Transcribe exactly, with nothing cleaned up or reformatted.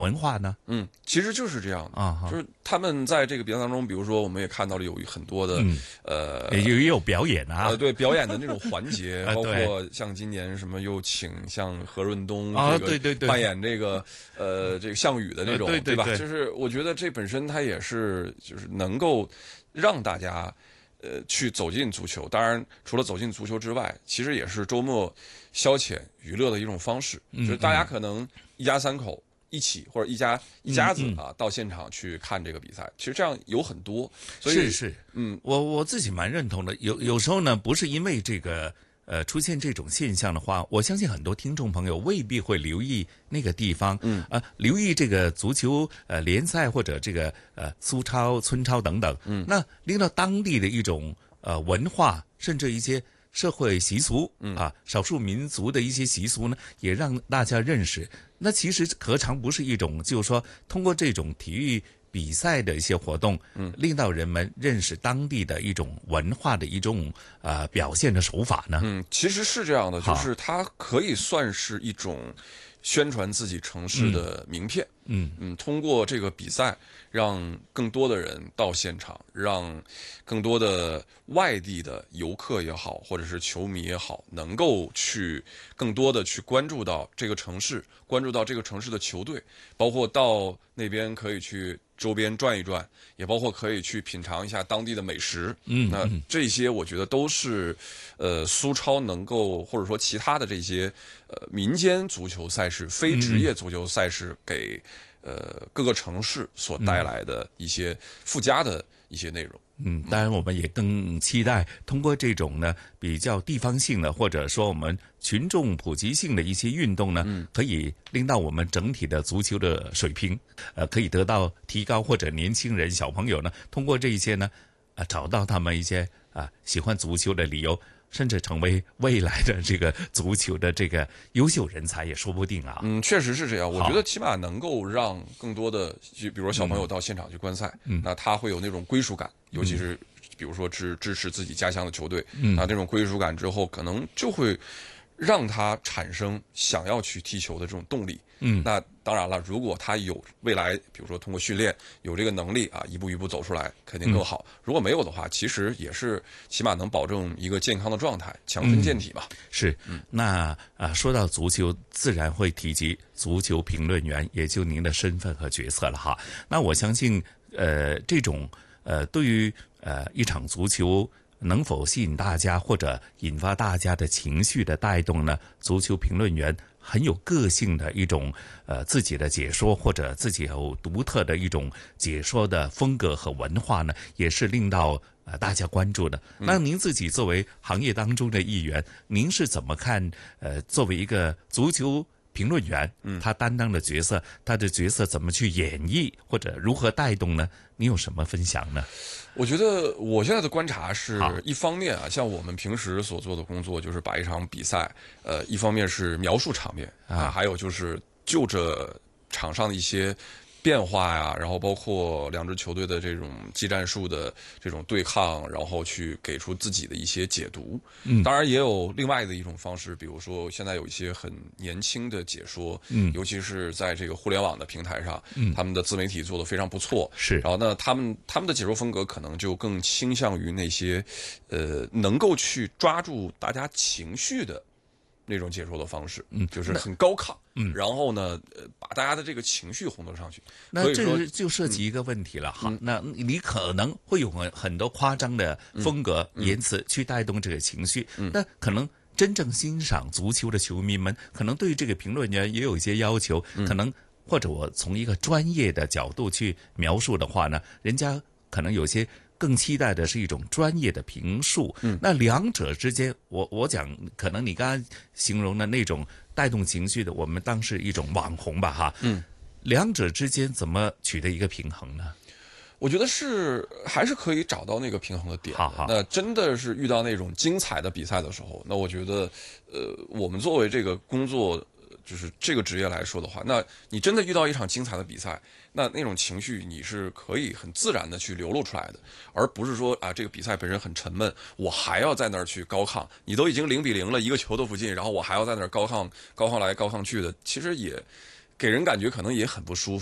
文化呢？ 嗯，其实就是这样的啊， 就是他们在这个比赛当中，比如说我们也看到了有很多的、嗯、呃， 也也有表演啊， 呃，对表演的那种环节， 啊、 包括像今年什么又请像何润东啊， 这个对对对， 扮演这个呃这个项羽的那种， 呃、对, 对, 对吧？ 对就是我觉得这本身它也是就是能够让大家呃去走进足球。当然，除了走进足球之外，其实也是周末消遣娱乐的一种方式， 嗯、 就是大家可能一家三口。一起或者一家一家子啊，到现场去看这个比赛，其实这样有很多，所以是是， 嗯， 我我自己蛮认同的。有有时候呢，不是因为这个呃出现这种现象的话，我相信很多听众朋友未必会留意那个地方， 嗯啊、呃，留意这个足球呃联赛或者这个呃苏超、村超等等， 嗯， 那拎到当地的一种呃文化，甚至一些社会习俗， 嗯啊，少数民族的一些习俗呢，也让大家认识。那其实何尝不是一种，就是说通过这种体育比赛的一些活动， 嗯， 令到人们认识当地的一种文化的一种呃表现的手法呢？ 嗯，其实是这样的，就是它可以算是一种宣传自己城市的名片。 嗯嗯，通过这个比赛，让更多的人到现场，让更多的外地的游客也好，或者是球迷也好，能够去更多的去关注到这个城市，关注到这个城市的球队，包括到那边可以去周边转一转，也包括可以去品尝一下当地的美食。 嗯， 那这些我觉得都是呃苏超能够或者说其他的这些呃民间足球赛事、非职业足球赛事给呃各个城市所带来的一些附加的一些内容。 嗯，当然我们也更期待通过这种呢比较地方性的，或者说我们群众普及性的一些运动呢， 嗯， 可以令到我们整体的足球的水平，呃，可以得到提高，或者年轻人、小朋友呢，通过这一些呢，啊、呃，找到他们一些啊、呃、喜欢足球的理由。甚至成为未来的这个足球的这个优秀人才也说不定啊。 嗯，确实是这样。我觉得起码能够让更多的，就比如说小朋友到现场去观赛， 嗯， 那他会有那种归属感，尤其是比如说支支持自己家乡的球队， 嗯， 那这种归属感之后，可能就会让他产生想要去踢球的这种动力。 嗯， 那当然了，如果他有未来，比如说通过训练有这个能力啊，一步一步走出来，肯定更好。嗯、如果没有的话，其实也是起码能保证一个健康的状态，强身健体吧。 嗯、是，嗯，那啊，说到足球，自然会提及足球评论员，也就您的身份和角色了哈。那我相信，呃，这种呃，对于呃一场足球能否吸引大家或者引发大家的情绪的带动呢？足球评论员很有个性的一种呃自己的解说，或者自己有独特的一种解说的风格和文化呢，也是令到呃大家关注的。那您自己作为行业当中的一员，您是怎么看呃作为一个足球评论员，他担当的角色，他的角色怎么去演绎，或者如何带动呢？你有什么分享呢？ 我觉得我现在的观察是一方面啊，像我们平时所做的工作，就是把一场比赛，呃，一方面是描述场面啊，还有就是就着场上的一些变化呀，然后包括两支球队的这种技战术的这种对抗，然后去给出自己的一些解读。 嗯， 当然也有另外的一种方式，比如说现在有一些很年轻的解说， 嗯， 尤其是在这个互联网的平台上， 嗯， 他们的自媒体做得非常不错。 是， 然后呢，他们他们的解说风格可能就更倾向于那些，呃，能够去抓住大家情绪的那种解说的方式， 嗯， 就是很高亢， 嗯， 然后呢，呃，把大家的这个情绪烘托上去。 那这个就涉及一个问题了哈， 嗯、 那你可能会有很很多夸张的风格、 嗯、 言辞去带动这个情绪， 嗯、 那可能真正欣赏足球的球迷们，可能对这个评论员也有一些要求， 嗯、 可能或者我从一个专业的角度去描述的话呢，人家可能有些更期待的是一种专业的评述。 嗯， 那两者之间，我我讲，可能你刚刚形容的那种带动情绪的，我们当是一种网红吧，哈。 嗯， 两者之间怎么取得一个平衡呢？ 我觉得是还是可以找到那个平衡的点的。 好好， 那真的是遇到那种精彩的比赛的时候，那我觉得，呃，我们作为这个工作，就是这个职业来说的话，那你真的遇到一场精彩的比赛，那那种情绪你是可以很自然的去流露出来的，而不是说啊这个比赛本身很沉闷，我还要在那儿去高亢。你都已经零比零了，一个球都不进，然后我还要在那儿高亢高亢来高亢去的，其实也给人感觉可能也很不舒服。